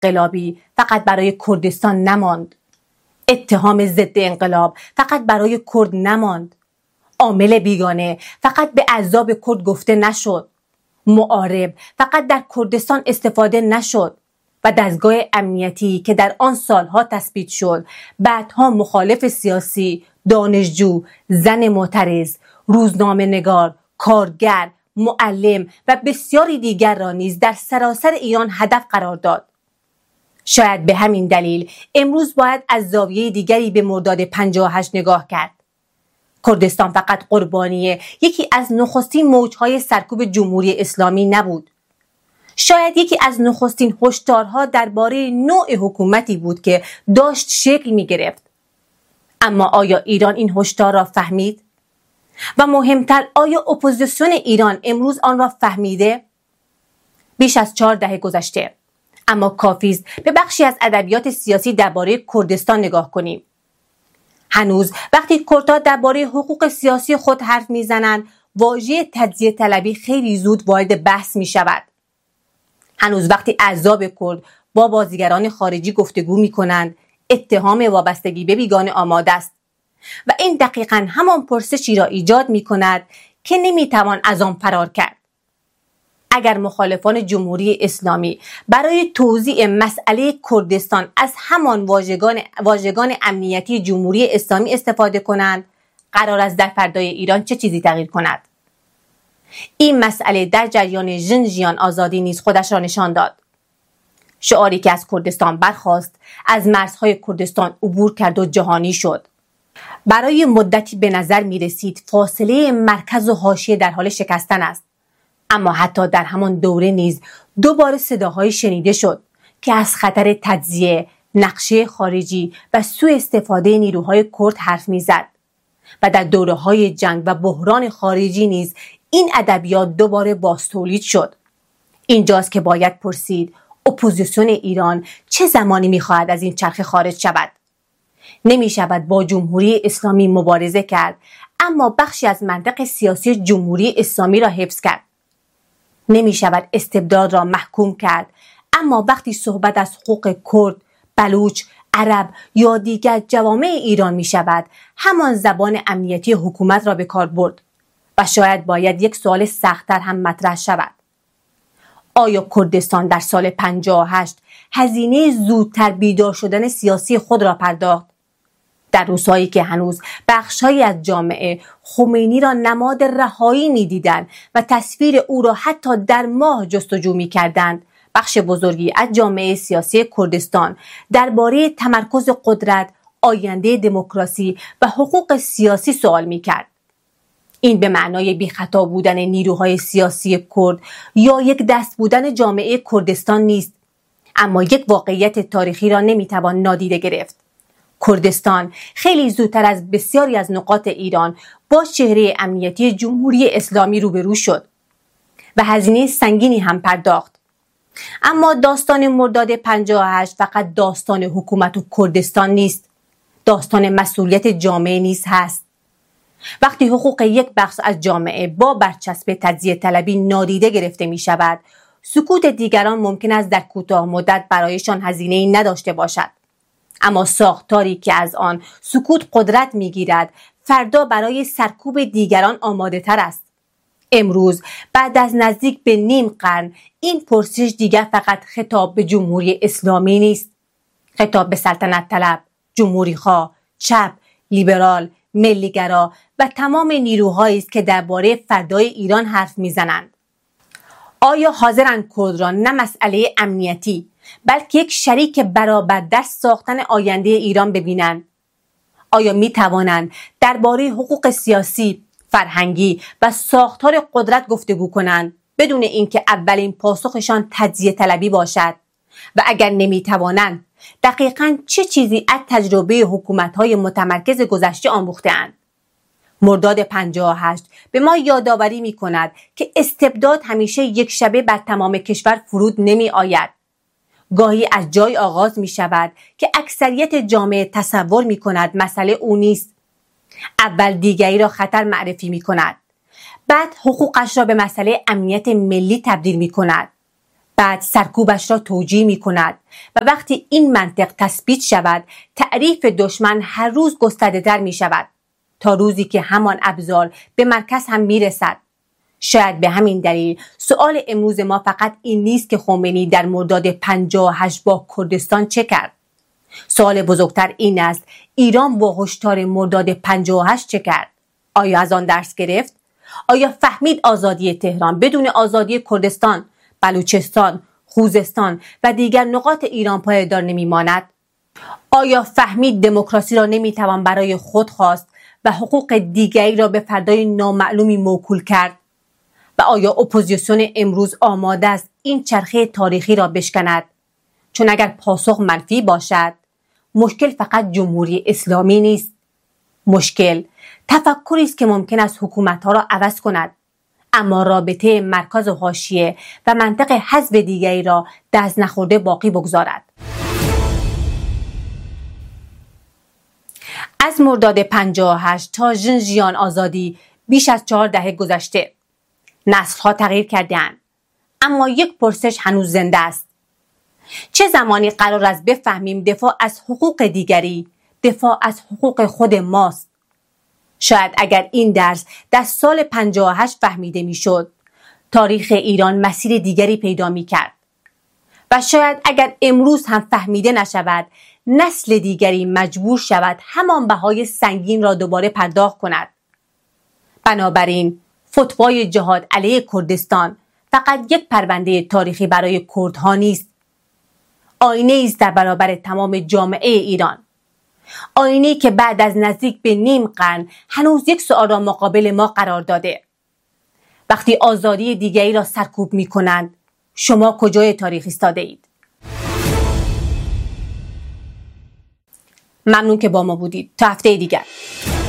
انقلابی فقط برای کردستان نماند. اتهام ضد انقلاب فقط برای کرد نماند. عامل بیگانه فقط به اعضاب کرد گفته نشد. معارب فقط در کردستان استفاده نشد و دستگاه امنیتی که در آن سالها تثبیت شد، بعدها مخالف سیاسی، دانشجو، زن معترض، روزنامه نگار، کارگر، معلم و بسیاری دیگر را نیز در سراسر ایران هدف قرار داد. شاید به همین دلیل امروز باید از زاویه دیگری به مرداد 58 نگاه کرد. کردستان فقط قربانی یکی از نخستین موجهای سرکوب جمهوری اسلامی نبود. شاید یکی از نخستین هشدارها درباره نوع حکومتی بود که داشت شکل می گرفت. اما آیا ایران این هشدار را فهمید؟ و مهمتر، آیا اپوزیسیون ایران امروز آن را فهمیده؟ بیش از 4 دهه گذشته، اما کافی است به بخشی از ادبیات سیاسی درباره کردستان نگاه کنیم. هنوز وقتی کردها درباره حقوق سیاسی خود حرف میزنند، واژه تجزیه طلبی خیلی زود وارد بحث می شود. هنوز وقتی احزاب کرد با بازیگران خارجی گفتگو می کنند، اتهام وابستگی به بیگانه آماده است و این دقیقاً همان پرسشی را ایجاد می کند که نمی توان از آن فرار کرد. اگر مخالفان جمهوری اسلامی برای توضیح مسئله کردستان از همان واژگان امنیتی جمهوری اسلامی استفاده کنند، قرار است در فردای ایران چه چیزی تغییر کند؟ این مسئله در جریان ژینژیان آزادی نیز خودش را نشان داد. شعاری که از کردستان برخاست، از مرزهای کردستان عبور کرد و جهانی شد. برای مدتی به نظر می رسید فاصله مرکز و حاشیه در حال شکستن است. اما حتی در همان دوره نیز دوباره صداهایی شنیده شد که از خطر تجزیه، نقشه خارجی و سوء استفاده نیروهای کرد حرف می‌زد و در دوره‌های جنگ و بحران خارجی نیز این ادبیات دوباره بازتولید شد. اینجاست که باید پرسید اپوزیسیون ایران چه زمانی می‌خواهد از این چرخه خارج شود؟ نمی‌شود با جمهوری اسلامی مبارزه کرد اما بخشی از منطق سیاسی جمهوری اسلامی را حفظ کرد. نمی شود استبداد را محکوم کرد اما وقتی صحبت از حقوق کرد، بلوچ، عرب یا دیگر جوامع ایران می شود، همان زبان امنیتی حکومت را به کار برد و شاید باید یک سوال سخت‌تر هم مطرح شود. آیا کردستان در سال 58 هزینه زودتر بیدار شدن سیاسی خود را پرداخت؟ در روزهایی که هنوز بخش‌هایی از جامعه خمینی را نماد رهایی می‌دیدند و تصویر او را حتی در ماه جستجو می‌کردند، بخش بزرگی از جامعه سیاسی کردستان درباره تمرکز قدرت، آینده دموکراسی و حقوق سیاسی سوال می‌کرد. این به معنای بی‌خطا بودن نیروهای سیاسی کرد یا یک دست بودن جامعه کردستان نیست، اما یک واقعیت تاریخی را نمی‌توان نادیده گرفت. کردستان خیلی زودتر از بسیاری از نقاط ایران با چهره امنیتی جمهوری اسلامی روبرو شد و هزینه سنگینی هم پرداخت. اما داستان مرداد 58 فقط داستان حکومت و کردستان نیست، داستان مسئولیت جامعه نیز هست. وقتی حقوق یک بخش از جامعه با برچسب تجزیه طلبی نادیده گرفته می شود، سکوت دیگران ممکن است در کوتاه مدت برایشان هزینه‌ای نداشته باشد. اما ساختاری که از آن سکوت قدرت می‌گیرد، فردا برای سرکوب دیگران آماده تر است. امروز بعد از نزدیک به نیم قرن این پرسش دیگر فقط خطاب به جمهوری اسلامی نیست. خطاب به سلطنت طلب، جمهوری خواه، چپ، لیبرال، ملیگرا و تمام نیروهایی است که درباره فردای ایران حرف میزنند. آیا حاضرند کرد را نه مسئله امنیتی بلکه یک شریک برابر در ساختن آینده ایران ببینند؟ آیا می توانند درباره حقوق سیاسی، فرهنگی و ساختار قدرت گفتگو کنند بدون اینکه اولین پاسخشان تجزیه طلبی باشد؟ و اگر نمی توانند، دقیقاً چه چیزی از تجربه حکومت‌های متمرکز گذشته آموخته‌اند؟ مرداد 58 به ما یادآوری می کند که استبداد همیشه یک شبه بر تمام کشور فرود نمی آید. گاهی از جای آغاز می شود که اکثریت جامعه تصور می کند مسئله او نیست. اول دیگری را خطر معرفی می کند. بعد حقوقش را به مسئله امنیت ملی تبدیل می کند. بعد سرکوبش را توجیه می کند و وقتی این منطق تثبیت شود تعریف دشمن هر روز گسترده تر می شود تا روزی که همان ابزار به مرکز هم می رسد. شاید به همین دلیل سؤال امروز ما فقط این نیست که خمینی در مرداد 58 با کردستان چه کرد. سوال بزرگتر این است ایران با هشدار مرداد 58 چه کرد؟ آیا از آن درس گرفت؟ آیا فهمید آزادی تهران بدون آزادی کردستان، بلوچستان، خوزستان و دیگر نقاط ایران پایدار نمیماند؟ آیا فهمید دموکراسی را نمیتوان برای خود خواست و حقوق دیگری را به فردای نامعلومی موکول کرد؟ و آیا اپوزیسیون امروز آماده است این چرخه تاریخی را بشکند؟ چون اگر پاسخ منفی باشد، مشکل فقط جمهوری اسلامی نیست. مشکل تفکری است که ممکن است حکومت‌ها را عوض کند، اما رابطه مرکز و حاشیه و منطق حزب دیگری را دست نخورده باقی بگذارد. از مرداد 58 تا ژینژیان آزادی بیش از 4 دهه گذشته. نسل‌ها تغییر کرده‌اند، اما یک پرسش هنوز زنده است. چه زمانی قرار است بفهمیم دفاع از حقوق دیگری دفاع از حقوق خود ماست؟ شاید اگر این درس در سال 58 فهمیده میشد، تاریخ ایران مسیر دیگری پیدا میکرد. و شاید اگر امروز هم فهمیده نشود، نسل دیگری مجبور شود همان بهای سنگین را دوباره پرداخت کند. بنابراین فتوای جهاد علیه کردستان فقط یک پرونده تاریخی برای کردها نیست، آینه است در برابر تمام جامعه ایران. آینه‌ای که بعد از نزدیک به نیم قرن هنوز یک سوال را مقابل ما قرار داده. وقتی آزادی دیگری را سرکوب می کنند، شما کجای تاریخ ایستاده اید؟ ممنون که با ما بودید. تا هفته دیگر.